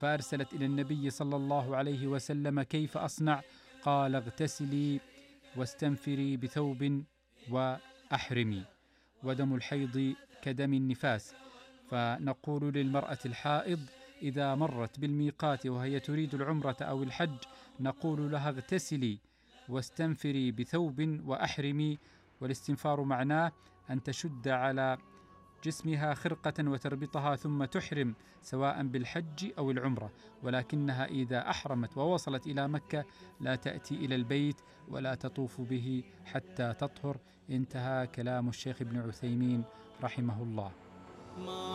فأرسلت إلى النبي صلى الله عليه وسلم: كيف أصنع؟ قال: اغتسلي واستنفري بثوب وأحرمي. ودم الحيض كدم النفاس، فنقول للمرأة الحائض إذا مرت بالميقات وهي تريد العمرة أو الحج، نقول لها: اغتسلي واستنفري بثوب وأحرمي. والاستنفار معناه أن تشد على جسمها خرقة وتربطها ثم تحرم، سواء بالحج أو العمرة. ولكنها إذا أحرمت ووصلت إلى مكة لا تأتي إلى البيت ولا تطوف به حتى تطهر. انتهى كلام الشيخ ابن عثيمين رحمه الله.